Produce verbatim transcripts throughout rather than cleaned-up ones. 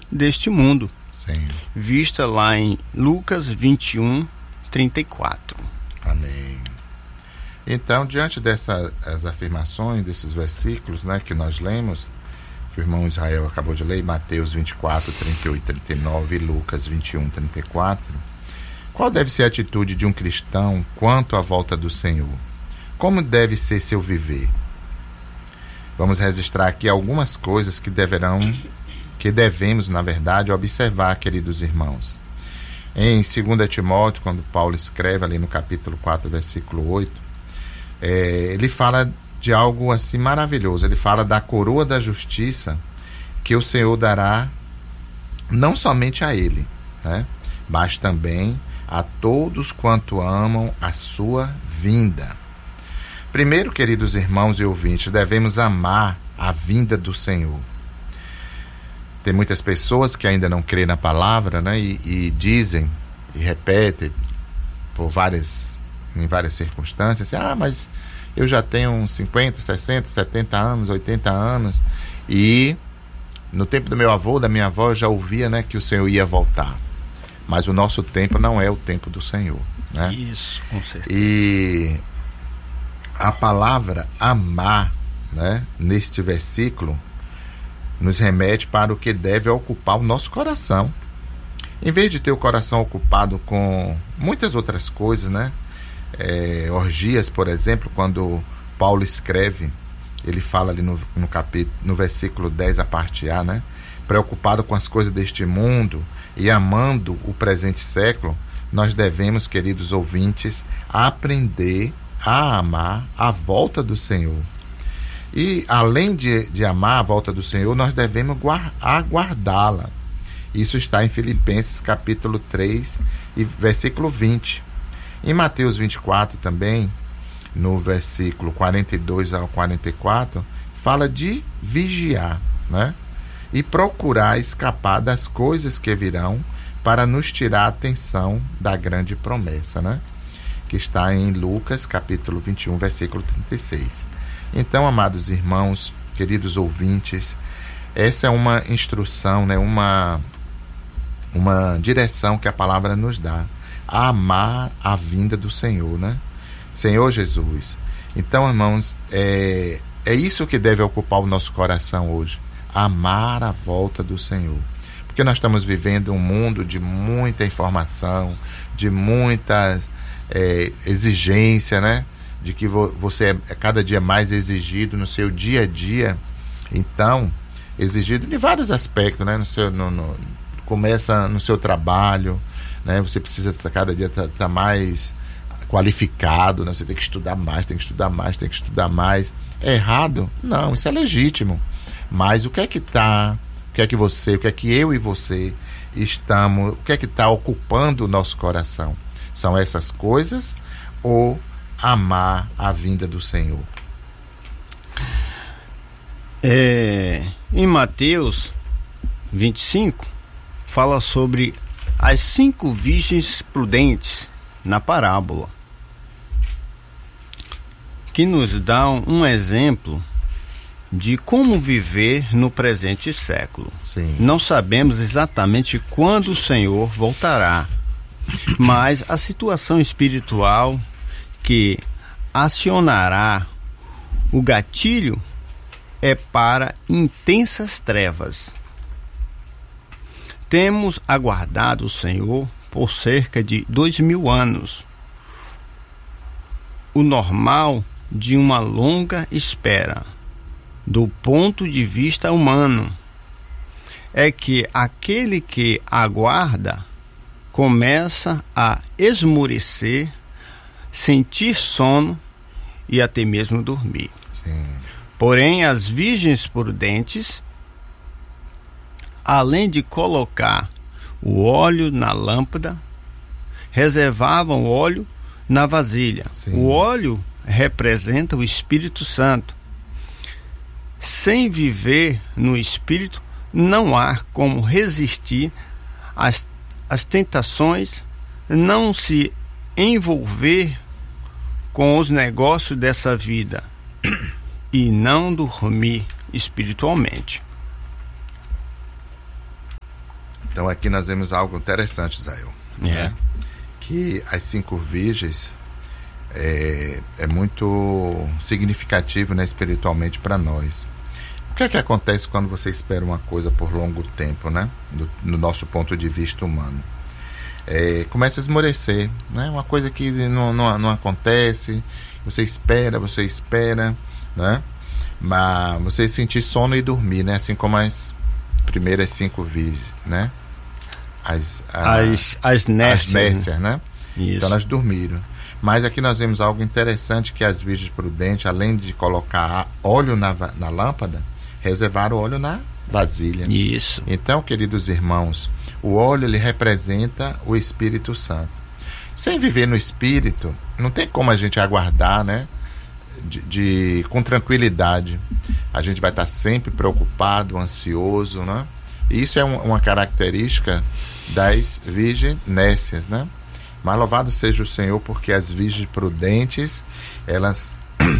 deste mundo. Sim. Vista lá em Lucas vinte e um, trinta e quatro. Amém. Então, diante dessas afirmações, desses versículos, né, que nós lemos, que o irmão Israel acabou de ler, Mateus vinte e quatro, trinta e oito, trinta e nove e Lucas vinte e um, trinta e quatro, qual deve ser a atitude de um cristão quanto à volta do Senhor? Como deve ser seu viver? Vamos registrar aqui algumas coisas que deverão, que devemos, na verdade, observar, queridos irmãos. Em dois Timóteo, quando Paulo escreve ali no capítulo quatro, versículo oito, é, ele fala de algo assim maravilhoso. Ele fala da coroa da justiça que o Senhor dará não somente a ele, né, mas também a todos quanto amam a sua vinda. Primeiro, queridos irmãos e ouvintes, devemos amar a vinda do Senhor. Tem muitas pessoas que ainda não creem na palavra, né, e, e dizem e repetem por várias, em várias circunstâncias, ah, mas eu já tenho cinquenta, sessenta, setenta anos, oitenta anos, e no tempo do meu avô, da minha avó, eu já ouvia, né, que o Senhor ia voltar. Mas o nosso tempo não é o tempo do Senhor, né? Isso, com certeza. E a palavra amar, né, neste versículo, nos remete para o que deve ocupar o nosso coração. Em vez de ter o coração ocupado com muitas outras coisas, né? É, orgias, por exemplo, quando Paulo escreve, ele fala ali no, no capítulo, no versículo dez, a parte A, né? Preocupado com as coisas deste mundo e amando o presente século, nós devemos, queridos ouvintes, aprender a amar a volta do Senhor. E além de, de amar a volta do Senhor, nós devemos aguardá-la. Isso está em Filipenses capítulo três e versículo vinte. Em Mateus vinte e quatro também, no versículo quarenta e dois ao quarenta e quatro, fala de vigiar, né? E procurar escapar das coisas que virão para nos tirar a atenção da grande promessa, né? Que está em Lucas capítulo vinte e um, versículo trinta e seis. Então, amados irmãos, queridos ouvintes, essa é uma instrução, né? uma, uma direção que a palavra nos dá, a amar a vinda do Senhor, né? Senhor Jesus. Então, irmãos, é, é isso que deve ocupar o nosso coração hoje, amar a volta do Senhor. Porque nós estamos vivendo um mundo de muita informação, de muita é, exigência, né? De que vo, você é cada dia mais exigido no seu dia a dia. Então, exigido de vários aspectos, né? No seu, no, no, começa no seu trabalho, né? Você precisa cada dia estar tá, tá mais qualificado, né? Você tem que estudar mais, tem que estudar mais, tem que estudar mais. É errado? Não, isso é legítimo. Mas o que é que está, o que é que você, o que é que eu e você estamos, o que é que está ocupando o nosso coração? São essas coisas ou amar a vinda do Senhor? É, em Mateus vinte e cinco, fala sobre as cinco virgens prudentes na parábola, que nos dão um exemplo de como viver no presente século. Sim. Não sabemos exatamente quando o Senhor voltará, mas a situação espiritual que acionará o gatilho é para intensas trevas. Temos aguardado o Senhor por cerca de dois mil anos. O normal de uma longa espera, do ponto de vista humano, é que aquele que aguarda começa a esmorecer, sentir sono e até mesmo dormir. Sim. Porém, as virgens prudentes, além de colocar o óleo na lâmpada, reservavam o óleo na vasilha. Sim. O óleo representa o Espírito Santo. Sem viver no Espírito, não há como resistir às, às tentações, não se envolver com os negócios dessa vida e não dormir espiritualmente. Então aqui nós vemos algo interessante, Zael. É. Né? Que as cinco virgens é, é muito significativo, né, espiritualmente para nós. O que é que acontece quando você espera uma coisa por longo tempo, né? Do, no nosso ponto de vista humano. É, começa a esmorecer, né? Uma coisa que não, não, não acontece, você espera, você espera, né? Mas você sentir sono e dormir, né? Assim como as primeiras cinco virgens, né? As, a, As, as nécias, as nécias, né? Isso. Então elas dormiram. Mas aqui nós vemos algo interessante, que as virgens prudentes, além de colocar óleo na, na lâmpada, reservaram óleo na vasilha. Isso. Então, queridos irmãos, o óleo ele representa o Espírito Santo. Sem viver no Espírito, não tem como a gente aguardar, né? De, de, com tranquilidade. A gente vai estar sempre preocupado, ansioso, né? E isso é um, uma característica das virgens nécias, né? Mas louvado seja o Senhor, porque as virgens prudentes, elas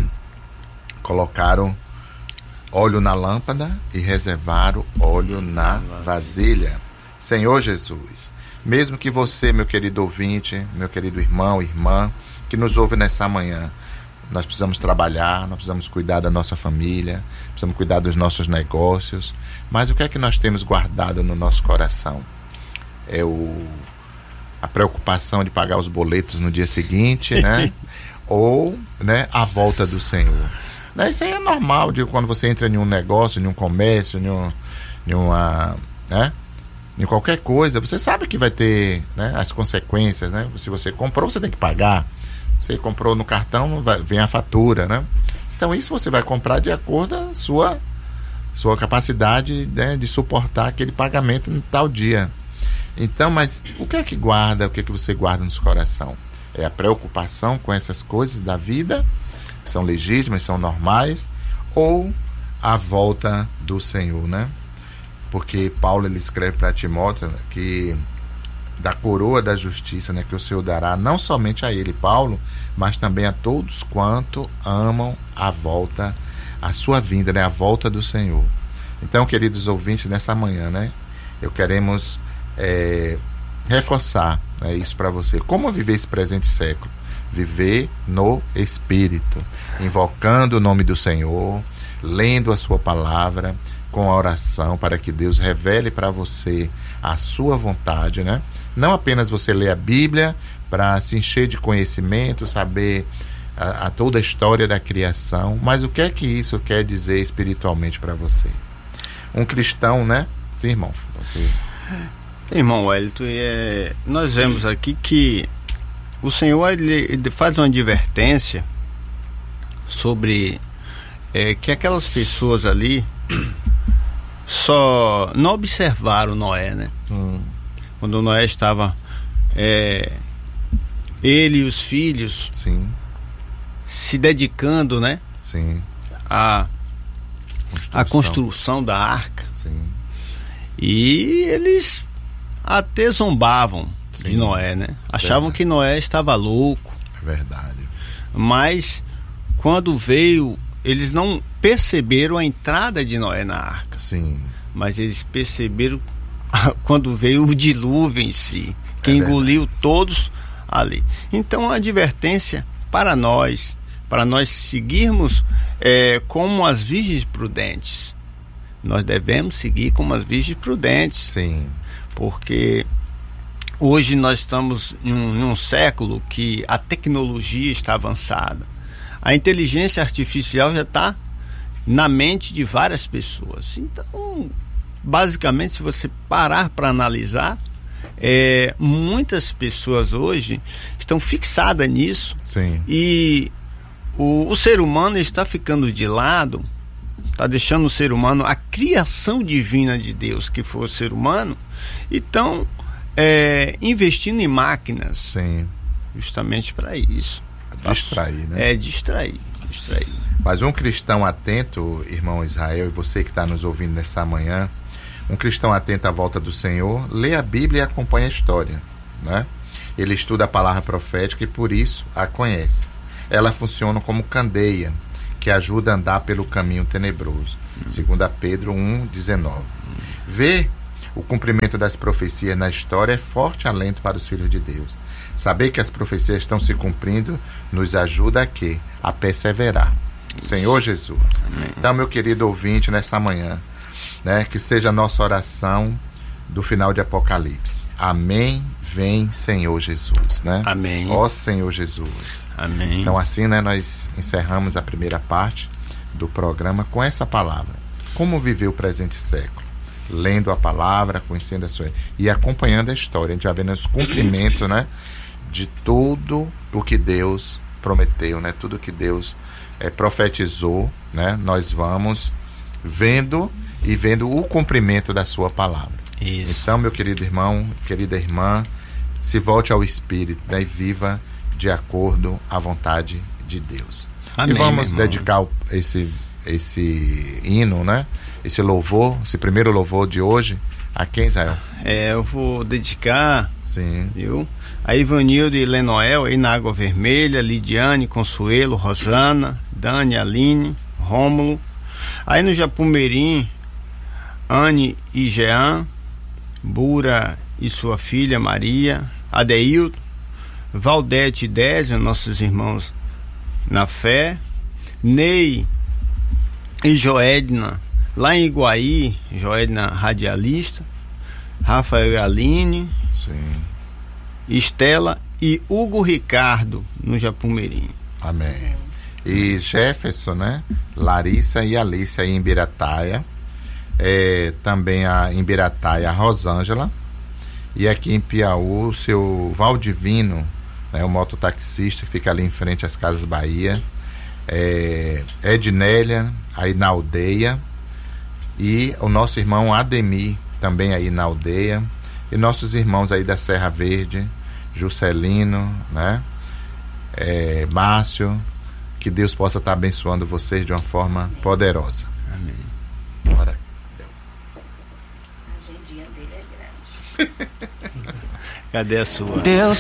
colocaram óleo na lâmpada e reservaram óleo na vasilha. Senhor Jesus, mesmo que você, meu querido ouvinte, meu querido irmão, irmã, que nos ouve nessa manhã, nós precisamos trabalhar, nós precisamos cuidar da nossa família, precisamos cuidar dos nossos negócios, mas o que é que nós temos guardado no nosso coração? É o, a preocupação de pagar os boletos no dia seguinte, né? Ou, né, a volta do Senhor. Né? Isso aí é normal, digo, quando você entra em um negócio, em um comércio, em, um, em uma, né? Em qualquer coisa, você sabe que vai ter, né, as consequências, né? Se você comprou, você tem que pagar. Você comprou no cartão, vai, vem a fatura, né? Então isso você vai comprar de acordo com a sua, sua capacidade, né, de suportar aquele pagamento no tal dia. Então, mas o que é que guarda, o que é que você guarda no seu coração? É a preocupação com essas coisas da vida, que são legítimas, são normais, ou a volta do Senhor, né? Porque Paulo ele escreve para Timóteo, né, que da coroa da justiça, né, que o Senhor dará não somente a ele, Paulo, mas também a todos quanto amam a volta, a sua vinda, né, a volta do Senhor. Então, queridos ouvintes, nessa manhã, né, eu queremos é, reforçar, né, isso para você. Como viver esse presente século? Viver no Espírito, invocando o nome do Senhor, lendo a sua palavra, com a oração, para que Deus revele para você a sua vontade, né? Não apenas você ler a Bíblia para se encher de conhecimento, saber a, a toda a história da criação, mas o que é que isso quer dizer espiritualmente para você? Um cristão, né? Sim, irmão. Você... Irmão Wellington, é, nós vemos aqui que o Senhor ele, ele faz uma advertência sobre é, que aquelas pessoas ali só não observaram Noé, né? Hum. Quando Noé estava é, ele e os filhos, sim, se dedicando, né? Sim. A construção. a construção da arca. Sim. E eles até zombavam, sim, de Noé, né? Achavam verdade. Que Noé estava louco. É verdade. Mas quando veio, eles não perceberam a entrada de Noé na arca. Sim. Mas eles perceberam quando veio o dilúvio em si, que é engoliu verdade. Todos ali. Então a advertência para nós, para nós seguirmos é, como as virgens prudentes. Nós devemos seguir como as virgens prudentes. Sim. Porque hoje nós estamos em um, em um século que a tecnologia está avançada. A inteligência artificial já está na mente de várias pessoas. Então, basicamente, se você parar para analisar, é, muitas pessoas hoje estão fixadas nisso. Sim. E o, o ser humano está ficando de lado, está deixando o ser humano, a criação divina de Deus, que foi o ser humano, então é, investindo em máquinas. Sim. Justamente para isso. Distrair, né? É, distrair, distrair. Mas um cristão atento, irmão Israel, e você que está nos ouvindo nessa manhã, um cristão atento à volta do Senhor, lê a Bíblia e acompanha a história, né? Ele estuda a palavra profética e por isso a conhece. Ela funciona como candeia, que ajuda a andar pelo caminho tenebroso. Hum. Segundo Pedro um, dezenove. Vê O cumprimento das profecias na história é forte alento para os filhos de Deus. Saber que as profecias estão se cumprindo nos ajuda a quê? A perseverar. Isso. Senhor Jesus. Amém. Então, meu querido ouvinte, nessa manhã, né, que seja a nossa oração do final de Apocalipse. Amém, vem Senhor Jesus, né? Amém. Ó Senhor Jesus. Amém. Então assim, né, nós encerramos a primeira parte do programa com essa palavra. Como viver o presente século? Lendo a palavra, conhecendo a sua... e acompanhando a história. A gente vai vendo os cumprimentos, né, de tudo o que Deus prometeu, né? Tudo que Deus é, profetizou, né? Nós vamos vendo e vendo o cumprimento da sua palavra. Isso. Então, meu querido irmão, querida irmã, se volte ao Espírito, né, e viva de acordo à vontade de Deus. Amém, e vamos dedicar esse, esse hino, né, esse louvor, esse primeiro louvor de hoje, a quem, Israel? É, eu vou dedicar, sim, viu? A Ivanildo e Lenoel, aí na Água Vermelha, Lidiane, Consuelo, Rosana, Dani, Aline, Rômulo. Aí no Japumirim, Anne e Jean, Bura e sua filha Maria, Adeildo, Valdete e Désia, nossos irmãos na fé, Ney e Joedna, lá em Iguaí, Joedna radialista, Rafael e Aline, sim, Estela e Hugo Ricardo no Japumirim. Amém. E Jefferson, né? Larissa e Alice aí em Birataia. É, também a, em Birataia, a Rosângela, e aqui em Piauí o seu Valdivino, né, o mototaxista que fica ali em frente às Casas Bahia, é, Ednélia aí na aldeia, e o nosso irmão Ademir também aí na aldeia, e nossos irmãos aí da Serra Verde, Juscelino, né, é, Márcio, que Deus possa estar abençoando vocês de uma forma poderosa. Amém. Bora. Cadê a sua? Deus